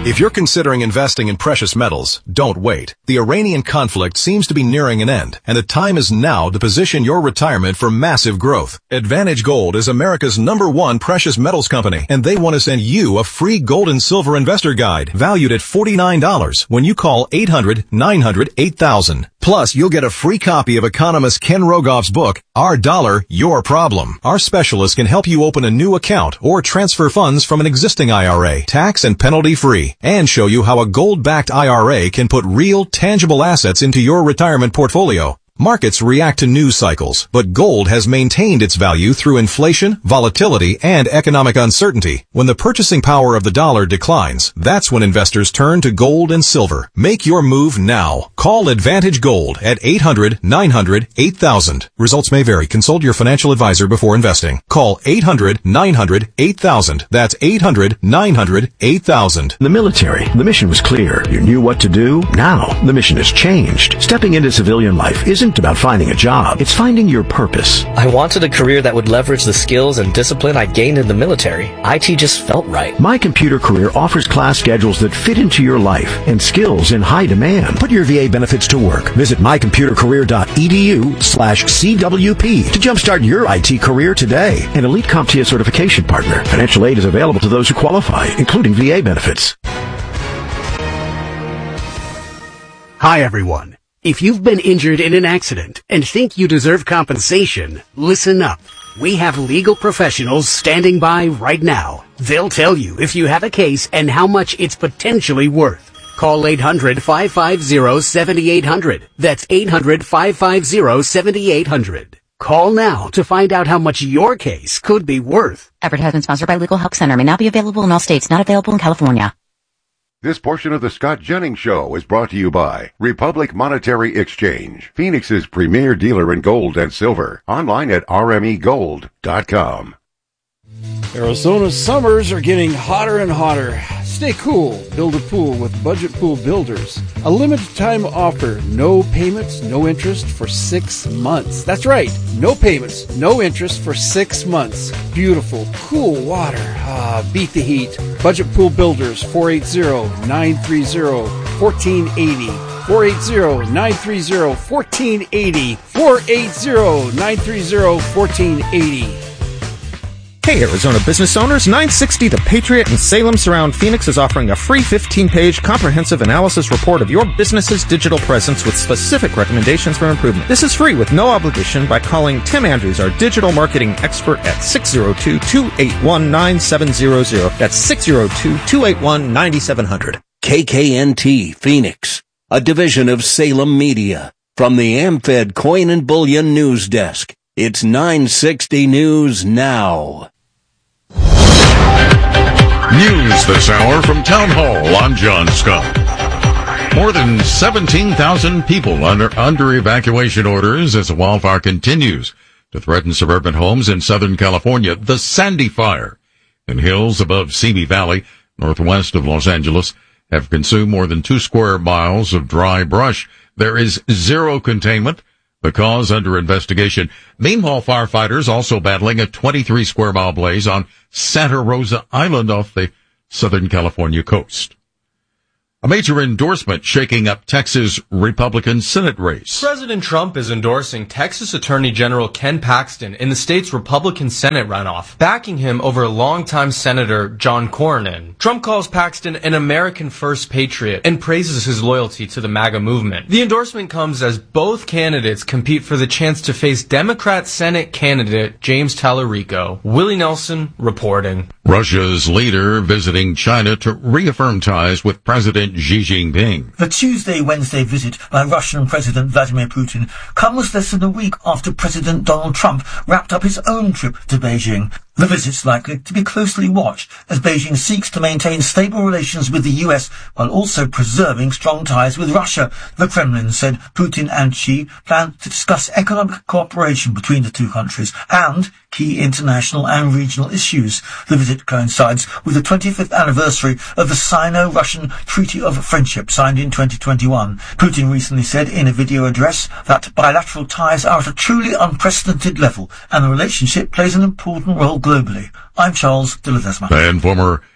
If you're considering investing in precious metals, don't wait. The Iranian conflict seems to be nearing an end, and the time is now to position your retirement for massive growth. Advantage Gold is America's #1 precious metals company, and they want to send you a free gold and silver investor guide valued at $49 when you call 800-900-8000. Plus, you'll get a free copy of economist Ken Rogoff's book, Our Dollar, Your Problem. Our specialists can help you open a new account or transfer funds from an existing IRA, tax and penalty free, and show you how a gold-backed IRA can put real, tangible assets into your retirement portfolio. Markets react to news cycles, but gold has maintained its value through inflation, volatility, and economic uncertainty. When the purchasing power of the dollar declines, that's when investors turn to gold and silver. Make your move now. Call Advantage Gold at 800-900-8000. Results may vary. Consult your financial advisor before investing. Call 800-900-8000. That's 800-900-8000. The military, the mission was clear. You knew what to do. Now, the mission has changed. Stepping into civilian life isn't about finding a job. It's finding your purpose. I wanted a career that would leverage the skills and discipline I gained in the military. IT just felt right. My Computer Career offers class schedules that fit into your life and skills in high demand. Put your VA benefits to work. Visit mycomputercareer.edu/CWP to jumpstart your IT career today. An elite CompTIA certification partner. Financial aid is available to those who qualify, including VA benefits. Hi, everyone. If you've been injured in an accident and think you deserve compensation, listen up. We have legal professionals standing by right now. They'll tell you if you have a case and how much it's potentially worth. Call 800-550-7800. That's 800-550-7800. Call now to find out how much your case could be worth. Advertisement sponsored by Legal Help Center. May not be available in all states. Not available in California. This portion of the Scott Jennings Show is brought to you by Republic Monetary Exchange, Phoenix's premier dealer in gold and silver. Online at rmegold.com. Arizona's summers are getting hotter and hotter. Stay cool. Build a pool with Budget Pool Builders. A limited time offer. No payments, no interest for 6 months. That's right. No payments, no interest for 6 months. Beautiful, cool water. Beat the heat. Budget Pool Builders, 480-930-1480. 480-930-1480. 480-930-1480. Hey, Arizona business owners, 960 The Patriot in Salem Surround Phoenix is offering a free 15-page comprehensive analysis report of your business's digital presence with specific recommendations for improvement. This is free with no obligation by calling Tim Andrews, our digital marketing expert, at 602-281-9700. That's 602-281-9700. KKNT Phoenix, a division of Salem Media. From the AmFed Coin and Bullion News Desk, it's 960 News Now. News this hour from Town Hall. I'm John Scott. More than 17,000 people under evacuation orders as the wildfire continues to threaten suburban homes in Southern California. The Sandy Fire in hills above Simi Valley, northwest of Los Angeles, have consumed more than 2 square miles of dry brush. There is zero containment. The cause under investigation. Meanwhile, firefighters also battling a 23 square mile blaze on Santa Rosa Island off the Southern California coast. A major endorsement shaking up Texas Republican Senate race. President Trump is endorsing Texas Attorney General Ken Paxton in the state's Republican Senate runoff, backing him over longtime Senator John Cornyn. Trump calls Paxton an American First patriot and praises his loyalty to the MAGA movement. The endorsement comes as both candidates compete for the chance to face Democrat Senate candidate James Tallarico. Willie Nelson reporting. Russia's leader visiting China to reaffirm ties with President Xi Jinping. The Tuesday-Wednesday visit by Russian President Vladimir Putin comes less than a week after President Donald Trump wrapped up his own trip to Beijing. The visit's likely to be closely watched as Beijing seeks to maintain stable relations with the US while also preserving strong ties with Russia. The Kremlin said Putin and Xi plan to discuss economic cooperation between the two countries and key international and regional issues. The visit coincides with the 25th anniversary of the Sino-Russian Treaty of Friendship signed in 2021. Putin recently said in a video address that bilateral ties are at a truly unprecedented level and the relationship plays an important role globally. I'm Charles de Ledesma. And former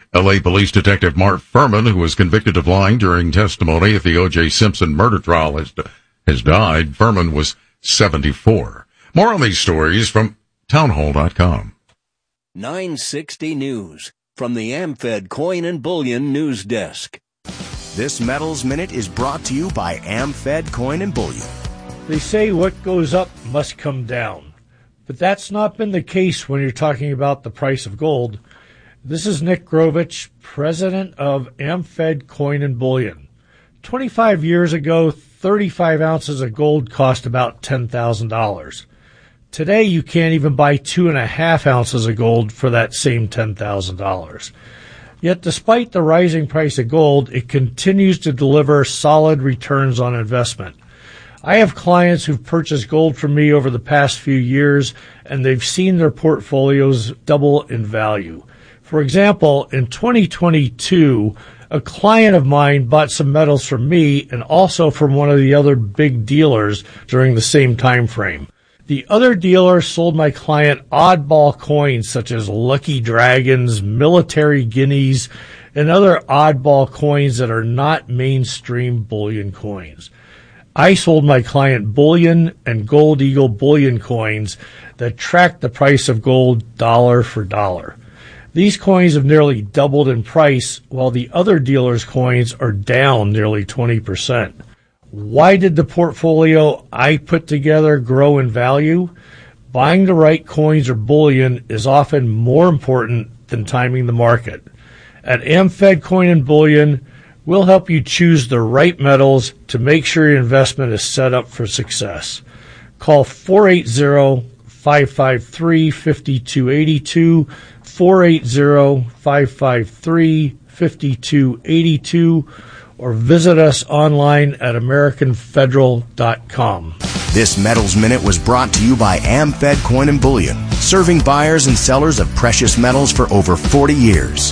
L.A. Police Detective Mark Furman, who was convicted of lying during testimony at the O.J. Simpson murder trial, has died. Furman was 74. More on these stories from townhall.com. 960 News from the AmFed Coin and Bullion News Desk. This Metals Minute is brought to you by AmFed Coin and Bullion. They say what goes up must come down, but that's not been the case when you're talking about the price of gold. This is Nick Grovich, president of AmFed Coin and Bullion. 25 years ago, 35 ounces of gold cost about $10,000. Today, you can't even buy 2.5 ounces of gold for that same $10,000. Yet, despite the rising price of gold, it continues to deliver solid returns on investment. I have clients who've purchased gold from me over the past few years, and they've seen their portfolios double in value. For example, in 2022, a client of mine bought some metals from me and also from one of the other big dealers during the same time frame. The other dealer sold my client oddball coins such as Lucky Dragons, military guineas, and other oddball coins that are not mainstream bullion coins. I sold my client bullion and Gold Eagle bullion coins that track the price of gold dollar for dollar. These coins have nearly doubled in price, while the other dealer's coins are down nearly 20%. Why did the portfolio I put together grow in value? Buying the right coins or bullion is often more important than timing the market. At AmFed Coin and Bullion, we'll help you choose the right metals to make sure your investment is set up for success. Call 480-553-5282, 480-553-5282, or visit us online at AmericanFederal.com. This Metals Minute was brought to you by AmFed Coin and Bullion, serving buyers and sellers of precious metals for over 40 years.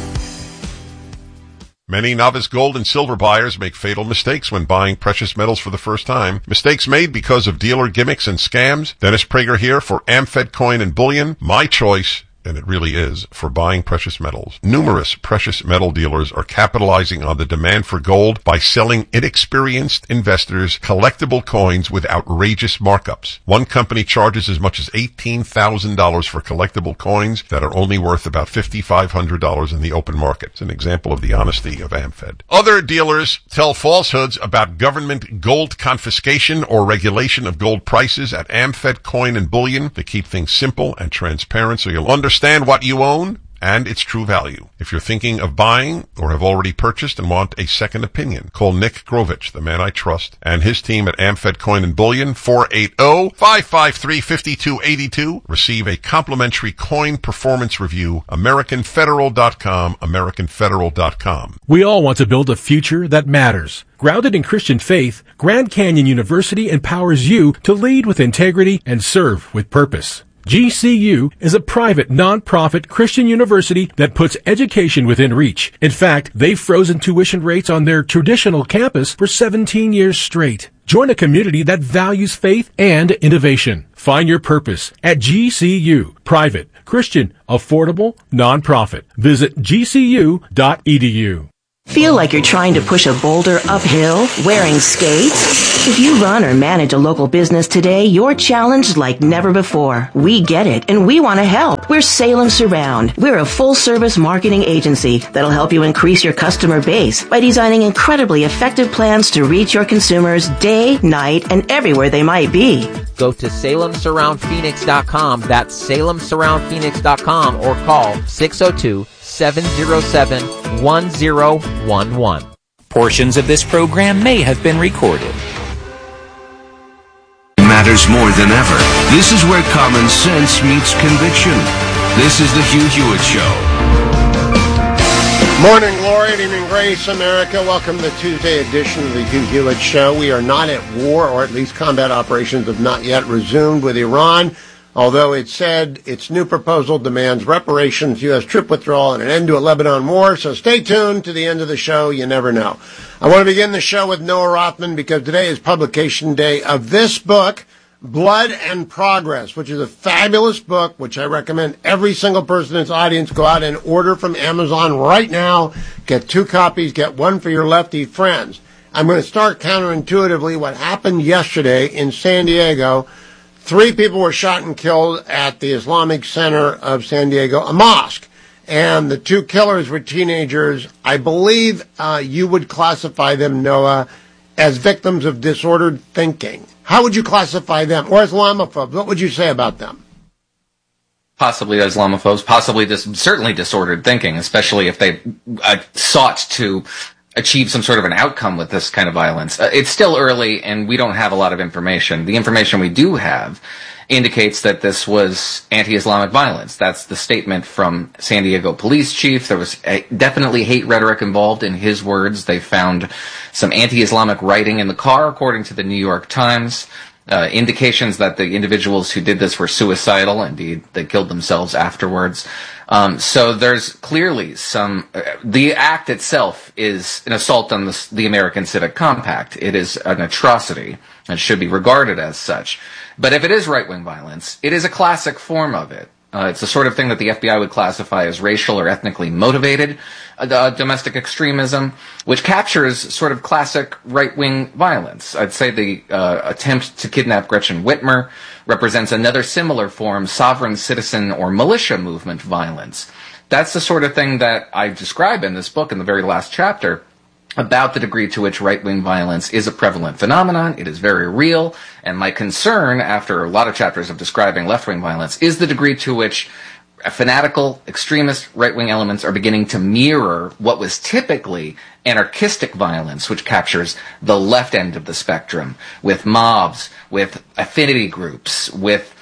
Many novice gold and silver buyers make fatal mistakes when buying precious metals for the first time. Mistakes made because of dealer gimmicks and scams. Dennis Prager here for AmFed Coin and Bullion. My choice, and it really is, for buying precious metals. Numerous precious metal dealers are capitalizing on the demand for gold by selling inexperienced investors collectible coins with outrageous markups. One company charges as much as $18,000 for collectible coins that are only worth about $5,500 in the open market. It's an example of the honesty of AmFed. Other dealers tell falsehoods about government gold confiscation or regulation of gold prices at AmFed Coin and Bullion. They keep things simple and transparent so you'll understand what you own and its true value. If you're thinking of buying or have already purchased and want a second opinion, call Nick Grovich, the man I trust, and his team at AmFed Coin and Bullion, 480-553-5282. Receive a complimentary coin performance review, AmericanFederal.com, AmericanFederal.com. We all want to build a future that matters. Grounded in Christian faith, Grand Canyon University empowers you to lead with integrity and serve with purpose. GCU is a private, non-profit Christian university that puts education within reach. In fact, they've frozen tuition rates on their traditional campus for 17 years straight. Join a community that values faith and innovation. Find your purpose at GCU. Private, Christian, affordable, non-profit. Visit gcu.edu. Feel like you're trying to push a boulder uphill wearing skates? If you run or manage a local business today, you're challenged like never before. We get it, and we want to help. We're Salem Surround. We're a full-service marketing agency that'll help you increase your customer base by designing incredibly effective plans to reach your consumers day, night, and everywhere they might be. Go to SalemSurroundPhoenix.com. That's SalemSurroundPhoenix.com or call 602-707-1011. Portions of this program may have been recorded. Matters more than ever. This is where common sense meets conviction. This is the Hugh Hewitt Show. Morning, glory, and evening grace, America. Welcome to the Tuesday edition of the Hugh Hewitt Show. We are not at war, or at least combat operations have not yet resumed with Iran, although it said its new proposal demands reparations, U.S. troop withdrawal, and an end to a Lebanon war. So stay tuned to the end of the show. You never know. I want to begin the show with Noah Rothman because today is publication day of this book, Blood and Progress, which is a fabulous book, which I recommend every single person in this audience go out and order from Amazon right now. Get 2 copies, get one for your lefty friends. I'm going to start counterintuitively what happened yesterday in San Diego. 3 people were shot and killed at the Islamic Center of San Diego, a mosque. And the 2 killers were teenagers. I believe you would classify them, Noah, as victims of disordered thinking. How would you classify them? Or Islamophobes? What would you say about them? Possibly Islamophobes, certainly disordered thinking, especially if they sought to achieve some sort of an outcome with this kind of violence. It's still early, and we don't have a lot of information. The information we do have indicates that this was anti-Islamic violence. That's the statement from San Diego police chief. There was definitely hate rhetoric involved. In his words, they found some anti-Islamic writing in the car, according to the New York Times. Indications that the individuals who did this were suicidal. Indeed, they killed themselves afterwards. So there's clearly the act itself is an assault on the American Civic Compact. It is an atrocity and should be regarded as such. But if it is right-wing violence, it is a classic form of it. It's the sort of thing that the FBI would classify as racial or ethnically motivated domestic extremism, which captures sort of classic right-wing violence. I'd say the attempt to kidnap Gretchen Whitmer represents another similar form, sovereign citizen or militia movement violence. That's the sort of thing that I describe in this book in the very last chapter, about the degree to which right-wing violence is a prevalent phenomenon. It is very real, and my concern, after a lot of chapters of describing left-wing violence, is the degree to which fanatical, extremist right-wing elements are beginning to mirror what was typically anarchistic violence, which captures the left end of the spectrum, with mobs, with affinity groups, with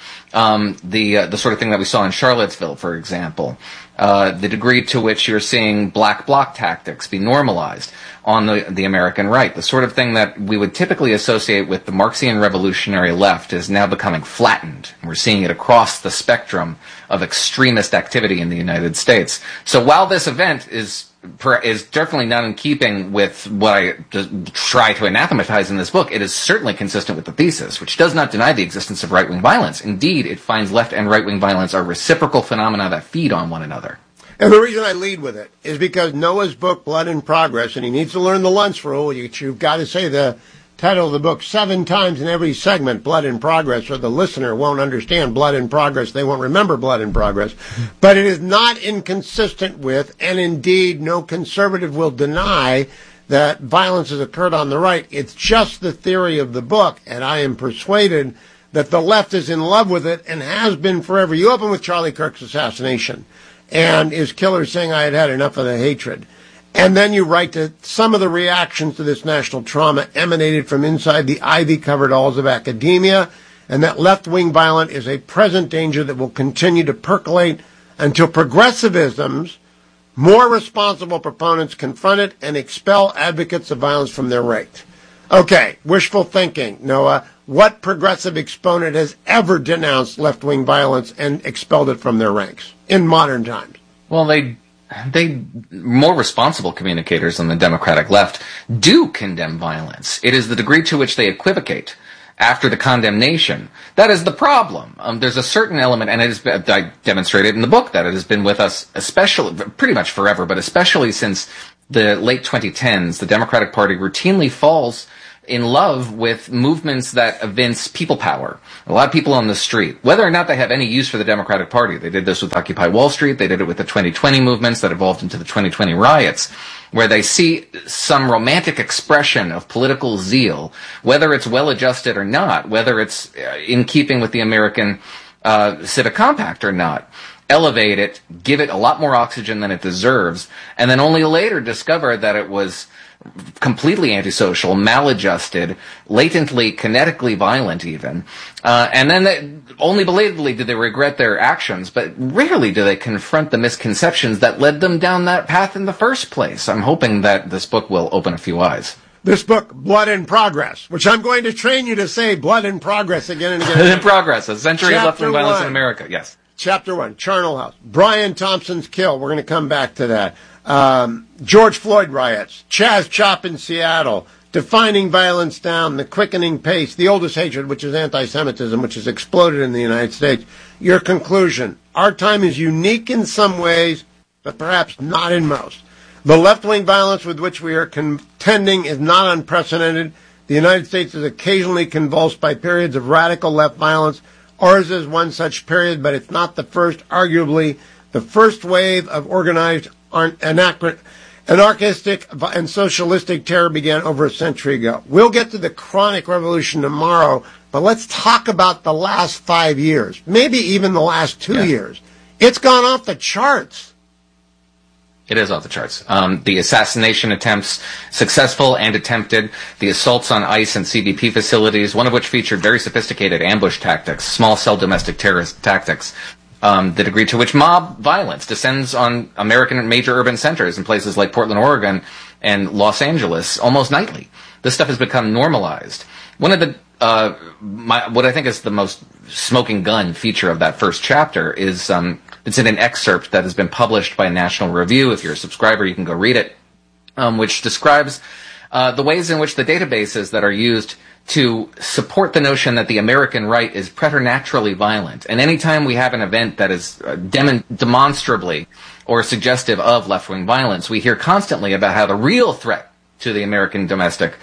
the sort of thing that we saw in Charlottesville, for example. The degree to which you're seeing black bloc tactics be normalized on the American right. The sort of thing that we would typically associate with the Marxian revolutionary left is now becoming flattened. We're seeing it across the spectrum of extremist activity in the United States. So while this event is definitely not in keeping with what I try to anathematize in this book, it is certainly consistent with the thesis, which does not deny the existence of right-wing violence. Indeed, it finds left and right-wing violence are reciprocal phenomena that feed on one another. And the reason I lead with it is because Noah's book, Blood in Progress, and he needs to learn the lunch rule. You've got to say the title of the book 7 times in every segment, Blood in Progress, or the listener won't understand Blood in Progress. They won't remember Blood in Progress. But it is not inconsistent with, and indeed no conservative will deny, that violence has occurred on the right. It's just the theory of the book, and I am persuaded that the left is in love with it and has been forever. You open with Charlie Kirk's assassination and his killer saying, I had had enough of the hatred. And then you write that some of the reactions to this national trauma emanated from inside the ivy-covered halls of academia, and that left-wing violence is a present danger that will continue to percolate until progressivism's more responsible proponents confront it and expel advocates of violence from their ranks. Okay, wishful thinking, Noah. What progressive exponent has ever denounced left-wing violence and expelled it from their ranks in modern times? Well, they more responsible communicators than the Democratic left do condemn violence. It is the degree to which they equivocate after the condemnation that is the problem. There's a certain element, and I demonstrated in the book that it has been with us, especially pretty much forever, but especially since the late 2010s. The Democratic Party routinely falls in love with movements that evince people power. A lot of people on the street, whether or not they have any use for the Democratic Party. They did this with Occupy Wall Street. They did it with the 2020 movements that evolved into the 2020 riots, where they see some romantic expression of political zeal, whether it's well-adjusted or not, whether it's in keeping with the American Civic Compact or not. Elevate it, give it a lot more oxygen than it deserves, and then only later discover that it was completely antisocial, maladjusted, latently, kinetically violent even. And then only belatedly do they regret their actions, but rarely do they confront the misconceptions that led them down that path in the first place. I'm hoping that this book will open a few eyes. This book, Blood in Progress, which I'm going to train you to say Blood in Progress again and again. Blood in Progress, a century of left-wing violence in America, yes. Chapter 1, Charnel House. Brian Thompson's kill. We're going to come back to that. George Floyd riots, Chaz Chop in Seattle, defining violence down, the quickening pace, the oldest hatred, which is anti-Semitism, which has exploded in the United States. Your conclusion: our time is unique in some ways, but perhaps not in most. The left-wing violence with which we are contending is not unprecedented. The United States is occasionally convulsed by periods of radical left violence. Ours is one such period, but it's not the first. Arguably, the first wave of organized anarchistic and socialistic terror began over a century ago. We'll get to the chronic revolution tomorrow, but let's talk about the last 5 years, maybe even the last 2 years. It's gone off the charts. It is off the charts. The assassination attempts, successful and attempted, the assaults on ICE and CBP facilities, one of which featured very sophisticated ambush tactics, small cell domestic terrorist tactics, the degree to which mob violence descends on American major urban centers in places like Portland, Oregon, and Los Angeles almost nightly. This stuff has become normalized. One of the what I think is the most smoking gun feature of that first chapter is it's in an excerpt that has been published by National Review. If you're a subscriber, you can go read it, which describes the ways in which the databases that are used to support the notion that the American right is preternaturally violent. And anytime we have an event that is demonstrably or suggestive of left-wing violence, we hear constantly about how the real threat to the American domestic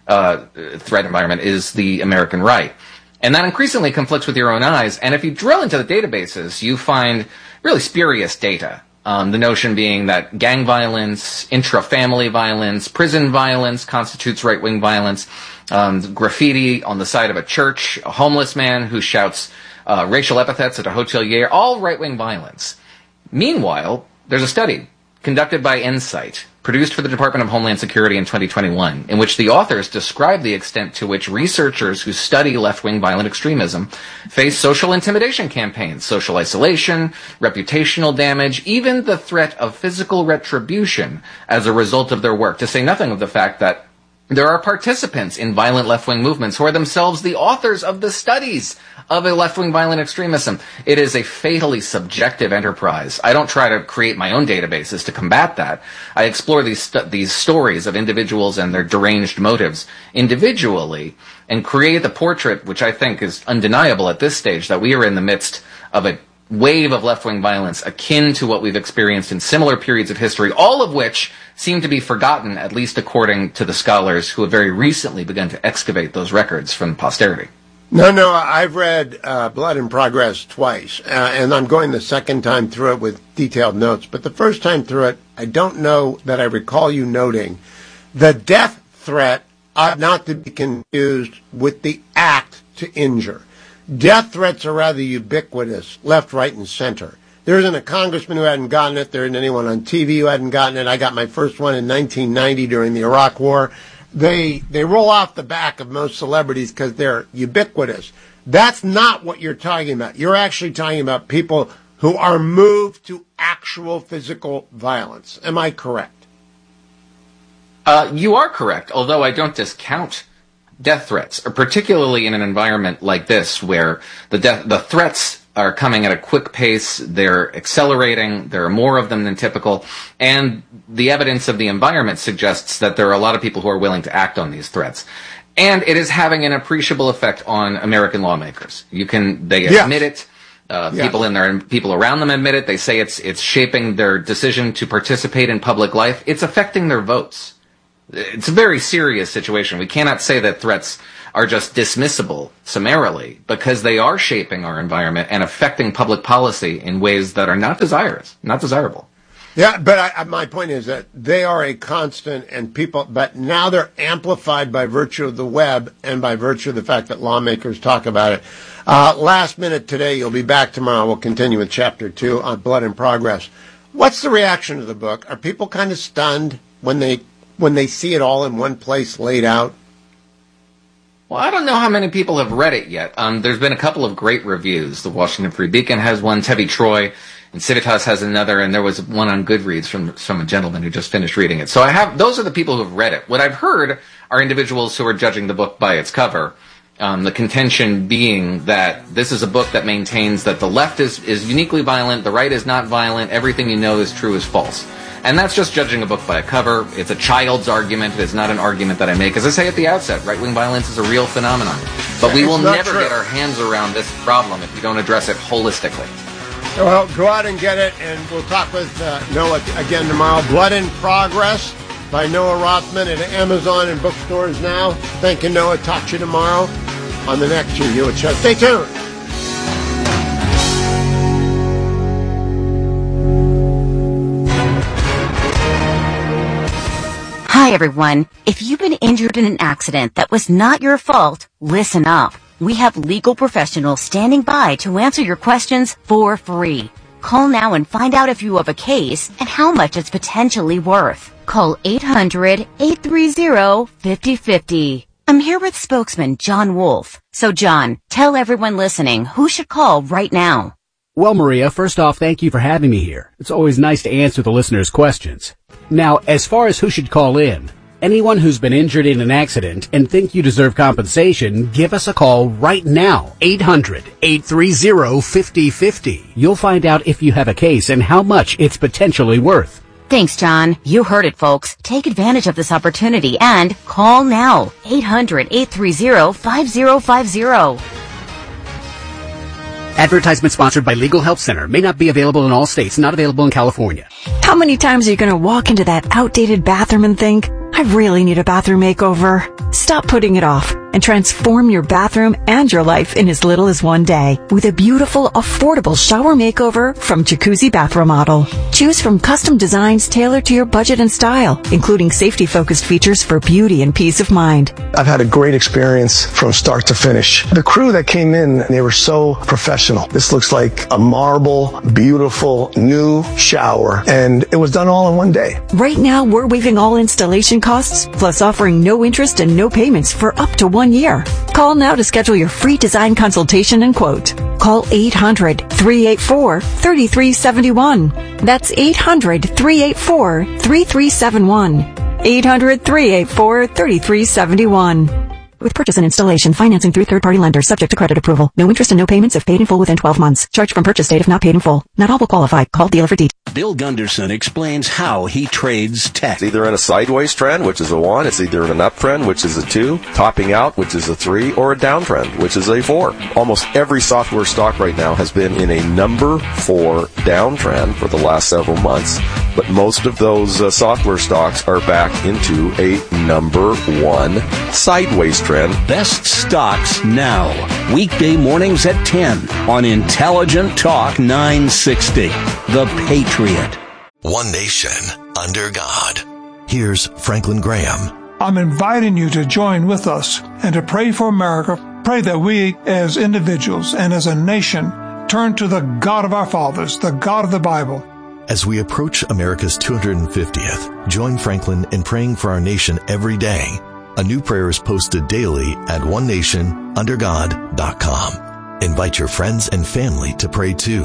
threat environment is the American right. And that increasingly conflicts with your own eyes. And if you drill into the databases, you find really spurious data. The notion being that gang violence, intra-family violence, prison violence constitutes right-wing violence. Graffiti on the side of a church, a homeless man who shouts racial epithets at a hotelier, all right-wing violence. Meanwhile, there's a study conducted by Insight, produced for the Department of Homeland Security in 2021, in which the authors describe the extent to which researchers who study left-wing violent extremism face social intimidation campaigns, social isolation, reputational damage, even the threat of physical retribution as a result of their work, to say nothing of the fact that there are participants in violent left-wing movements who are themselves the authors of the studies of a left-wing violent extremism. It is a fatally subjective enterprise. I don't try to create my own databases to combat that. I explore these stories of individuals and their deranged motives individually and create the portrait, which I think is undeniable at this stage, that we are in the midst of a wave of left-wing violence akin to what we've experienced in similar periods of history, all of which seem to be forgotten, at least according to the scholars who have very recently begun to excavate those records from posterity. No, I've read Blood in Progress twice, and I'm going the second time through it with detailed notes. But the first time through it, I don't know that I recall you noting the death threat ought not to be confused with the act to injure. Death threats are rather ubiquitous, left, right, and center. There isn't a congressman who hadn't gotten it. There isn't anyone on TV who hadn't gotten it. I got my first one in 1990 during the Iraq War. They roll off the back of most celebrities because they're ubiquitous. That's not what you're talking about. You're actually talking about people who are moved to actual physical violence. Am I correct? You are correct, although I don't discount death threats, particularly in an environment like this where the threats are coming at a quick pace, they're accelerating, there are more of them than typical, and the evidence of the environment suggests that there are a lot of people who are willing to act on these threats. And it is having an appreciable effect on American lawmakers. They admit it. People around them admit it. They say it's shaping their decision to participate in public life. It's affecting their votes. It's a very serious situation. We cannot say that threats are just dismissible summarily, because they are shaping our environment and affecting public policy in ways that are not desirable. Yeah, but my point is that they are a constant, but now they're amplified by virtue of the web and by virtue of the fact that lawmakers talk about it. Last minute today, you'll be back tomorrow. We'll continue with Chapter 2 on Blood in Progress. What's the reaction to the book? Are people kind of stunned when they see it all in one place laid out? Well, I don't know how many people have read it yet. There's been a couple of great reviews. The Washington Free Beacon has one, Tevi Troy, and Civitas has another, and there was one on Goodreads from a gentleman who just finished reading it. So those are the people who have read it. What I've heard are individuals who are judging the book by its cover. The contention being that this is a book that maintains that the left is uniquely violent, the right is not violent, everything you know is true is false. And that's just judging a book by a cover. It's a child's argument. It is not an argument that I make. As I say at the outset, right-wing violence is a real phenomenon. But we will never get our hands around this problem if we don't address it holistically. Well, go out and get it, and we'll talk with Noah again tomorrow. Blood in Progress by Noah Rothman at Amazon and bookstores now. Thank you, Noah. Talk to you tomorrow on the next Hugh Hewitt Show. Stay tuned. Hi, everyone. If you've been injured in an accident that was not your fault, listen up. We have legal professionals standing by to answer your questions for free. Call now and find out if you have a case and how much it's potentially worth. Call 800-830-5050. I'm here with spokesman John Wolf. So, John, tell everyone listening who should call right now. Well, Maria, first off, thank you for having me here. It's always nice to answer the listeners' questions. Now, as far as who should call in, anyone who's been injured in an accident and think you deserve compensation, give us a call right now. 800-830-5050. You'll find out if you have a case and how much it's potentially worth. Thanks, John. You heard it, folks. Take advantage of this opportunity and call now. 800-830-5050. Advertisement sponsored by Legal Help Center. May not be available in all states. Not available in California. How many times are you going to walk into that outdated bathroom and think, I really need a bathroom makeover? Stop putting it off and transform your bathroom and your life in as little as one day with a beautiful, affordable shower makeover from Jacuzzi Bath Remodel. Choose from custom designs tailored to your budget and style, including safety-focused features for beauty and peace of mind. I've had a great experience from start to finish. The crew that came in, they were so professional. This looks like a marble, beautiful, new shower, and it was done all in one day. Right now, we're waiving all installation costs, plus offering no interest and no payments for up to 1 year. Call now to schedule your free design consultation and quote. Call 800-384-3371. That's 800-384-3371. 800-384-3371. With purchase and installation, financing through third-party lenders, subject to credit approval. No interest and no payments if paid in full within 12 months. Charge from purchase date if not paid in full. Not all will qualify. Call dealer for details. Bill Gunderson explains how he trades tech. It's either in a sideways trend, which is a 1. It's either in an uptrend, which is a 2. Topping out, which is a 3. Or a downtrend, which is a 4. Almost every software stock right now has been in a number 4 downtrend for the last several months. But most of those software stocks are back into a number 1 sideways trend. Best stocks now. Weekday mornings at 10 on Intelligent Talk 960. The Patriot. One nation under God. Here's Franklin Graham. I'm inviting you to join with us and to pray for America. Pray that we as individuals and as a nation turn to the God of our fathers, the God of the Bible. As we approach America's 250th, join Franklin in praying for our nation every day. A new prayer is posted daily at onenationundergod.com. Invite your friends and family to pray too.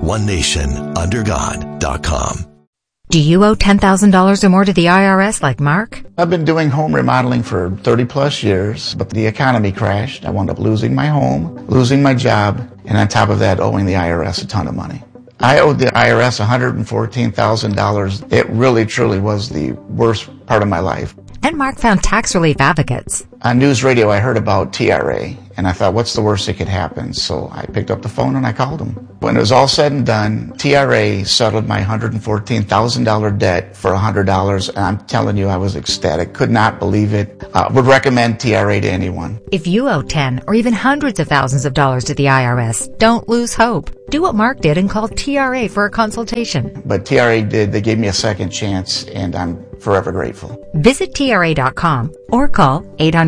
onenationundergod.com. Do you owe $10,000 or more to the IRS like Mark? I've been doing home remodeling for 30 plus years, but the economy crashed. I wound up losing my home, losing my job, and on top of that, owing the IRS a ton of money. I owed the IRS $114,000. It really, truly was the worst part of my life. And Mark found tax relief advocates. On news radio, I heard about TRA, and I thought, what's the worst that could happen? So I picked up the phone and I called them. When it was all said and done, TRA settled my $114,000 debt for $100, and I'm telling you, I was ecstatic. Could not believe it. Would recommend TRA to anyone. If you owe 10 or even hundreds of thousands of dollars to the IRS, don't lose hope. Do what Mark did and call TRA for a consultation. But TRA did. They gave me a second chance, and I'm forever grateful. Visit TRA.com or call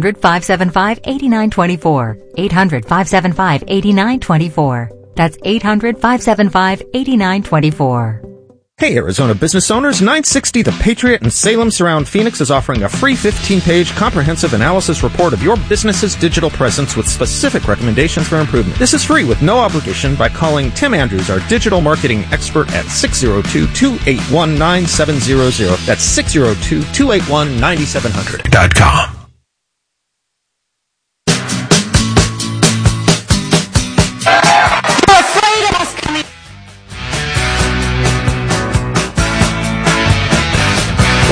800-575-8924. 800-575-8924. That's 800-575-8924. Hey, Arizona business owners, 960 The Patriot in Salem Surround Phoenix is offering a free 15-page comprehensive analysis report of your business's digital presence with specific recommendations for improvement. This is free with no obligation by calling Tim Andrews, our digital marketing expert, at 602-281-9700. That's 602-281-9700.com.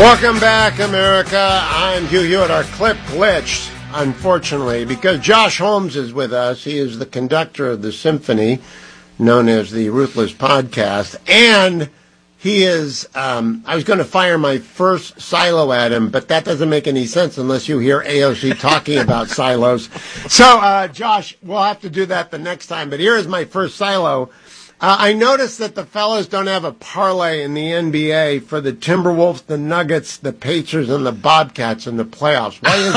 Welcome back, America. I'm Hugh Hewitt. Our clip glitched, unfortunately, because Josh Holmes is with us. He is the conductor of the symphony known as the Ruthless Podcast. And he is, I was going to fire my first silo at him, but that doesn't make any sense unless you hear AOC talking about silos. So, Josh, we'll have to do that the next time. But here is my first silo. I noticed that the fellas don't have a parlay in the NBA for the Timberwolves, the Nuggets, the Pacers, and the Bobcats in the playoffs. Why is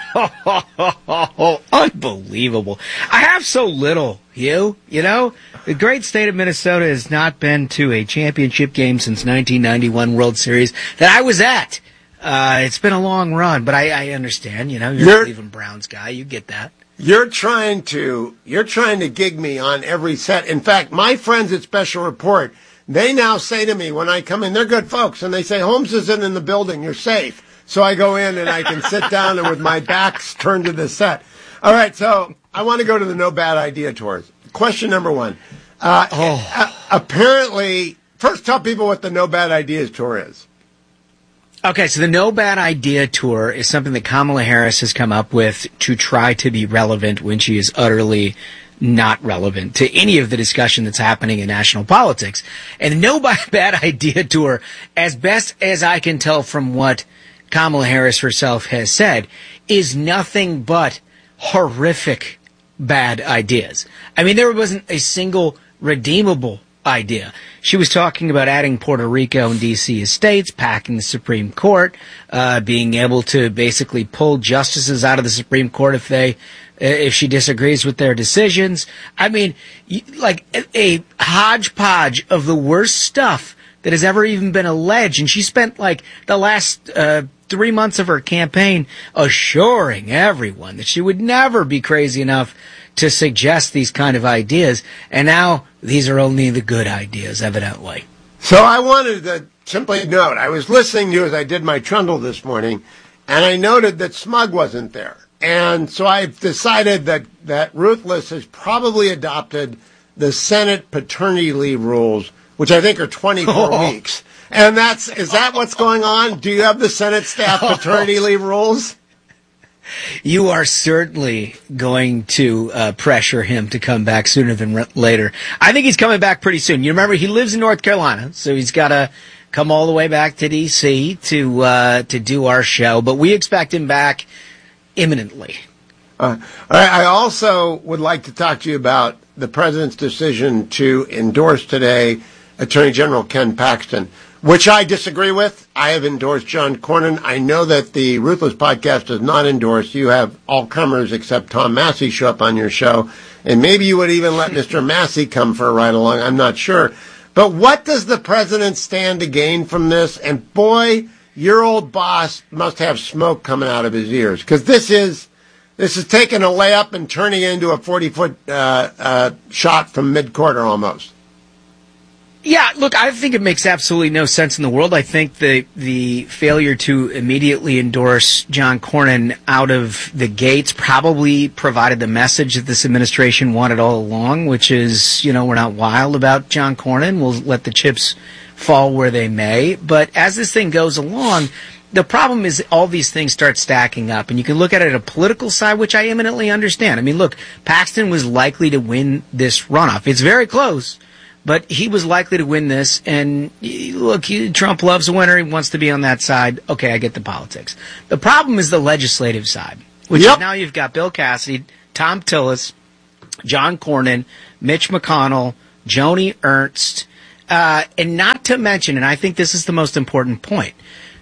that? Unbelievable. I have so little, Hugh. You know, the great state of Minnesota has not been to a championship game since 1991 World Series that I was at. It's been a long run, but I understand. You know, you're a Cleveland Browns guy. You get that. You're trying to gig me on every set. In fact, my friends at Special Report, they now say to me when I come in, they're good folks, and they say, Holmes isn't in the building, you're safe. So I go in and I can sit down and with my back's turned to the set. All right, so I want to go to the No Bad Idea tours. Question number one. Apparently, first tell people what the No Bad Ideas tour is. Okay, so the No Bad Idea Tour is something that Kamala Harris has come up with to try to be relevant when she is utterly not relevant to any of the discussion that's happening in national politics. And the No Bad Idea Tour, as best as I can tell from what Kamala Harris herself has said, is nothing but horrific bad ideas. I mean, there wasn't a single redeemable idea. She was talking about adding Puerto Rico and D.C. estates, packing the Supreme Court, being able to basically pull justices out of the Supreme Court if she disagrees with their decisions. I mean, like a hodgepodge of the worst stuff that has ever even been alleged. And she spent like the last 3 months of her campaign assuring everyone that she would never be crazy enough to suggest these kind of ideas, and now these are only the good ideas, evidently. So I wanted to simply note, I was listening to you as I did my trundle this morning, and I noted that Smug wasn't there. And so I've decided that Ruthless has probably adopted the Senate paternity leave rules, which I think are 24 weeks. And is that what's going on? Do you have the Senate staff paternity leave rules? You are certainly going to pressure him to come back sooner than later. I think he's coming back pretty soon. You remember, he lives in North Carolina, so he's got to come all the way back to D.C. to do our show. But we expect him back imminently. I also would like to talk to you about the president's decision to endorse today Attorney General Ken Paxton, which I disagree with. I have endorsed John Cornyn. I know that the Ruthless Podcast does not endorse. You have all comers except Tom Massey show up on your show. And maybe you would even let Mr. Massey come for a ride along. I'm not sure. But what does the president stand to gain from this? And boy, your old boss must have smoke coming out of his ears. Because this is taking a layup and turning it into a 40-foot shot from mid-quarter almost. Yeah, look, I think it makes absolutely no sense in the world. I think the failure to immediately endorse John Cornyn out of the gates probably provided the message that this administration wanted all along, which is, we're not wild about John Cornyn. We'll let the chips fall where they may. But as this thing goes along, the problem is all these things start stacking up. And you can look at it at a political side, which I eminently understand. I mean, look, Paxton was likely to win this runoff. It's very close. But he was likely to win this, and look, Trump loves a winner. He wants to be on that side. Okay, I get the politics. The problem is the legislative side, which is now you've got Bill Cassidy, Tom Tillis, John Cornyn, Mitch McConnell, Joni Ernst, and not to mention, and I think this is the most important point,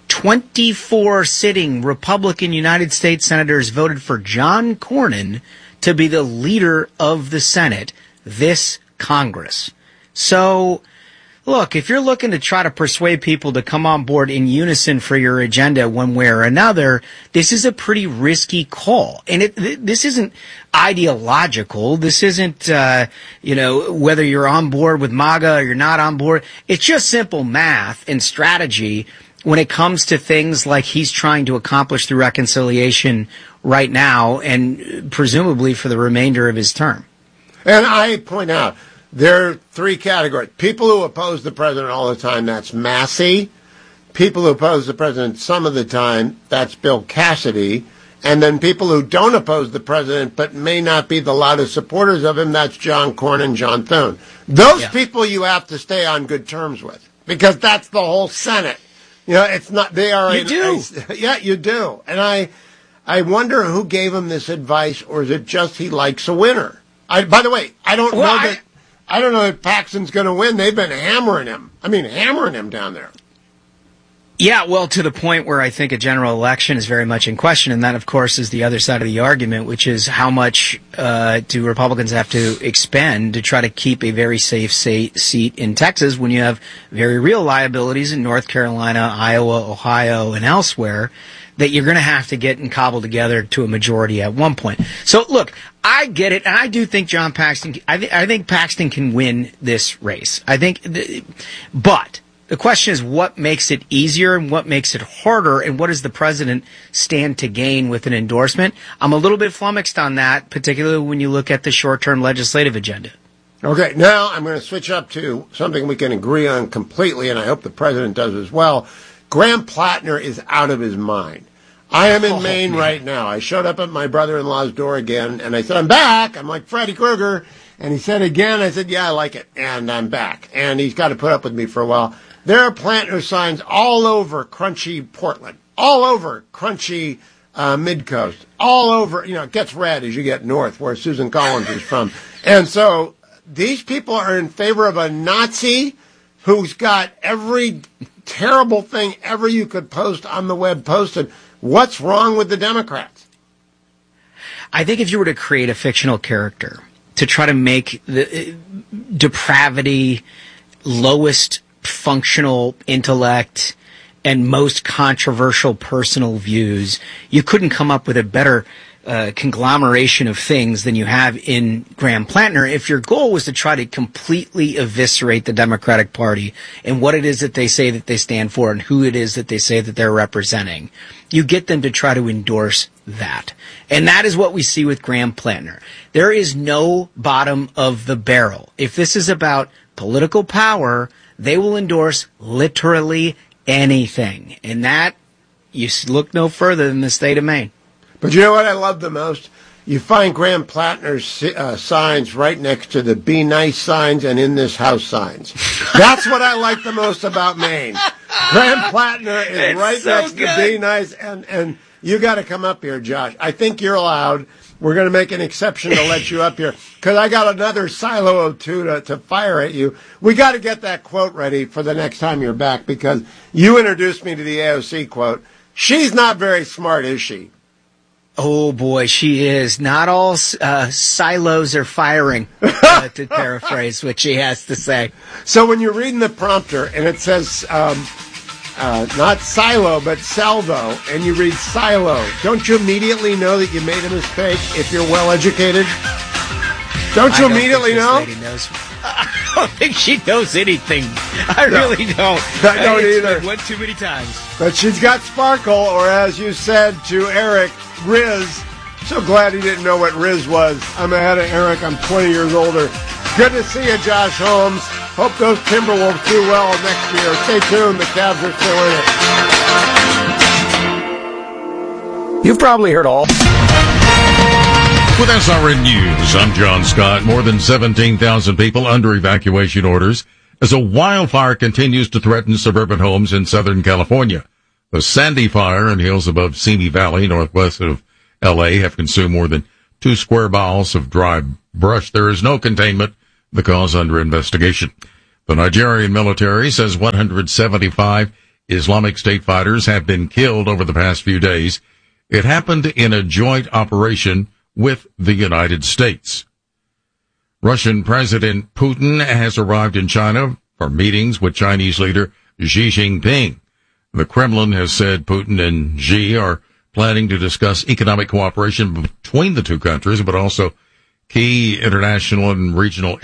24 sitting Republican United States senators voted for John Cornyn to be the leader of the Senate this Congress. So, look, if you're looking to try to persuade people to come on board in unison for your agenda one way or another, this is a pretty risky call. And this isn't ideological. This isn't, whether you're on board with MAGA or you're not on board. It's just simple math and strategy when it comes to things like he's trying to accomplish through reconciliation right now and presumably for the remainder of his term. And I point out, there are three categories. People who oppose the president all the time, that's Massey. people who oppose the president some of the time, that's Bill Cassidy. And then people who don't oppose the president but may not be the loudest supporters of him, that's John Cornyn and John Thune. Those people you have to stay on good terms with, because that's the whole Senate. You know, it's not, they are... You do. Yeah, you do. And I wonder who gave him this advice, or is it just he likes a winner? By the way, I don't know that Paxton's going to win. They've been hammering him down there. Yeah, well, to the point where I think a general election is very much in question, and that, of course, is the other side of the argument, which is how much do Republicans have to expend to try to keep a very safe seat in Texas when you have very real liabilities in North Carolina, Iowa, Ohio, and elsewhere that you're going to have to get and cobble together to a majority at one point. So, look, I get it, and I do think John Paxton, I think Paxton can win this race. But the question is, what makes it easier and what makes it harder, and what does the president stand to gain with an endorsement? I'm a little bit flummoxed on that, particularly when you look at the short-term legislative agenda. Okay, now I'm going to switch up to something we can agree on completely, and I hope the president does as well. Graham Plattner is out of his mind. I am in Maine right now. I showed up at my brother-in-law's door again, and I said, I'm back. I'm like Freddy Krueger. And he said again, I said, yeah, I like it, and I'm back. And he's got to put up with me for a while. There are Plattner signs all over crunchy Portland, all over crunchy Midcoast, all over, it gets red as you get north, where Susan Collins is from. And so these people are in favor of a Nazi who's got every terrible thing ever you could post on the web posted. What's wrong with the Democrats? I think if you were to create a fictional character to try to make the depravity lowest functional intellect and most controversial personal views, you couldn't come up with a better conglomeration of things than you have in Graham Plattner. If your goal was to try to completely eviscerate the Democratic Party and what it is that they say that they stand for and who it is that they say that they're representing, you get them to try to endorse that. And that is what we see with Graham Plattner. There is no bottom of the barrel. If this is about political power, they will endorse literally anything. And that, you look no further than the state of Maine. But you know what I love the most? You find Graham Plattner's signs right next to the Be Nice signs and In This House signs. That's what I like the most about Maine. Graham Plattner is right next to Be Nice, and you got to come up here, Josh. I think you're allowed. We're going to make an exception to let you up here, because I got another silo or two to fire at you. We got to get that quote ready for the next time you're back, because you introduced me to the AOC quote. She's not very smart, is she? Oh, boy, she is. Not all silos are firing, to paraphrase what she has to say. So when you're reading the prompter and it says not silo, but salvo, and you read silo, don't you immediately know that you made a mistake if you're well-educated? Don't you immediately know? I don't think she knows anything. I really don't. I don't either. One too many times. But she's got sparkle, or as you said to Eric, Riz. So glad he didn't know what Riz was. I'm ahead of Eric. I'm 20 years older. Good to see you, Josh Holmes. Hope those Timberwolves do well next year. Stay tuned. The Cavs are still in it. You've probably heard all. With SRN News, I'm John Scott. More than 17,000 people under evacuation orders as a wildfire continues to threaten suburban homes in Southern California. The Sandy Fire in hills above Simi Valley, northwest of L.A., have consumed more than 2 square miles of dry brush. There is no containment, the cause under investigation. The Nigerian military says 175 Islamic State fighters have been killed over the past few days. It happened in a joint operation with the United States. Russian President Putin has arrived in China for meetings with Chinese leader Xi Jinping. The Kremlin has said Putin and Xi are planning to discuss economic cooperation between the two countries, but also key international and regional